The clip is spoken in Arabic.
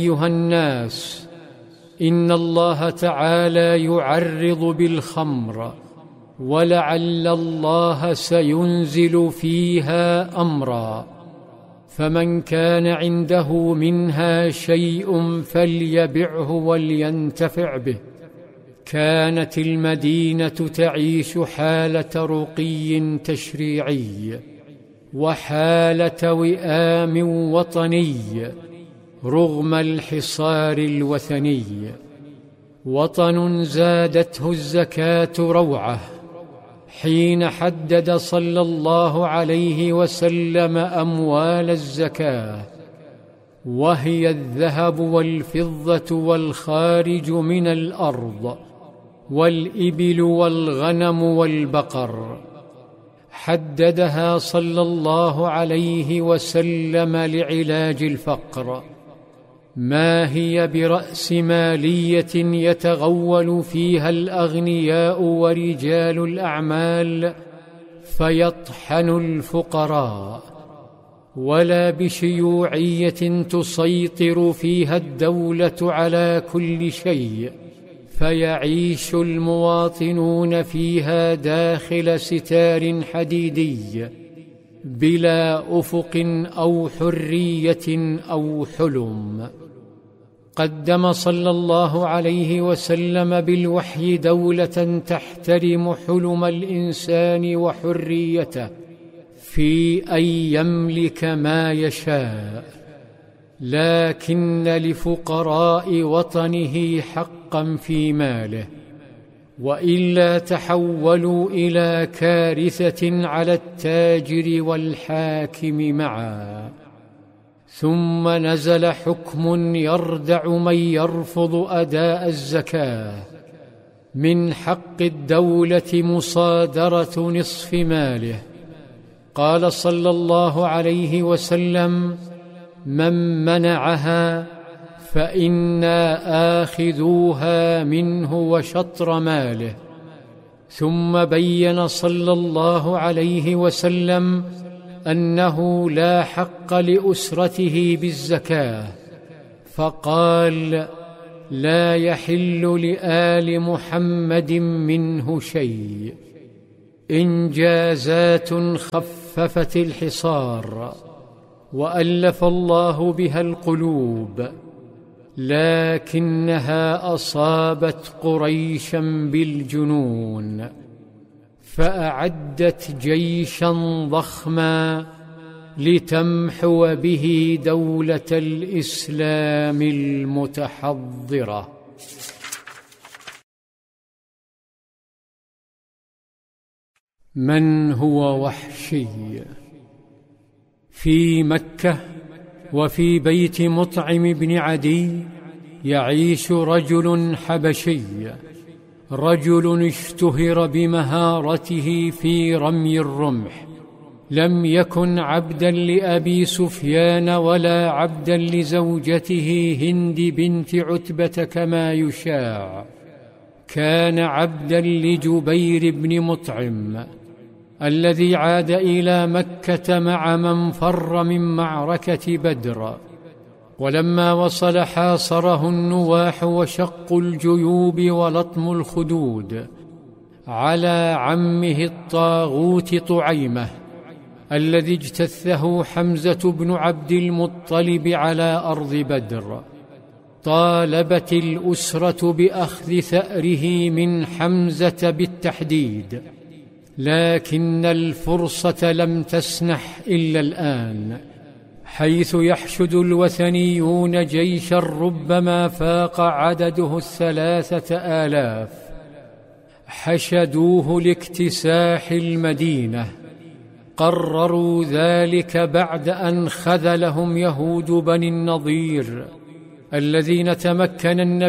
أيها الناس، إن الله تعالى يعرض بالخمر، ولعل الله سينزل فيها أمرا، فمن كان عنده منها شيء فليبعه ولينتفع به. كانت المدينة تعيش حالة رقي تشريعي وحالة وئام وطني رغم الحصار الوثني، وطن زادته الزكاة روعة حين حدد صلى الله عليه وسلم أموال الزكاة، وهي الذهب والفضة والخارج من الأرض والإبل والغنم والبقر. حددها صلى الله عليه وسلم لعلاج الفقر، ما هي برأس مالية يتغول فيها الأغنياء ورجال الأعمال فيطحن الفقراء، ولا بشيوعية تسيطر فيها الدولة على كل شيء فيعيش المواطنون فيها داخل ستار حديدي بلا أفق أو حرية أو حلم. قدم صلى الله عليه وسلم بالوحي دولة تحترم حلم الإنسان وحريته في أن يملك ما يشاء، لكن لفقراء وطنه حقا في ماله، وإلا تحولوا إلى كارثة على التاجر والحاكم معا. ثم نزل حكم يردع من يرفض أداء الزكاة، من حق الدولة مصادرة نصف ماله. قال صلى الله عليه وسلم: من منعها فإنا آخذوها منه وشطر ماله. ثم بين صلى الله عليه وسلم أنه لا حق لأسرته بالزكاة، فقال: لا يحل لآل محمد منه شيء. إنجازات خففت الحصار وألف الله بها القلوب، لكنها أصابت قريشا بالجنون، فأعدت جيشا ضخما لتمحو به دولة الإسلام المتحضرة. من هو وحشي؟ في مكة وفي بيت مطعم بن عدي يعيش رجل حبشي، رجل اشتهر بمهارته في رمي الرمح، لم يكن عبدا لأبي سفيان ولا عبدا لزوجته هند بنت عتبة كما يشاع، كان عبدا لجبير بن مطعم الذي عاد إلى مكة مع من فر من معركة بدر، ولما وصل حاصره النواح وشق الجيوب ولطم الخدود على عمه الطاغوت طعيمة الذي اجتثه حمزة بن عبد المطلب على أرض بدر. طالبت الأسرة بأخذ ثأره من حمزة بالتحديد، لكن الفرصة لم تسنح إلا الآن، حيث يحشد الوثنيون جيشا ربما فاق عدده 3000، حشدوه لاكتساح المدينة. قرروا ذلك بعد أن خذلهم يهود بني النضير الذين تمكن النبي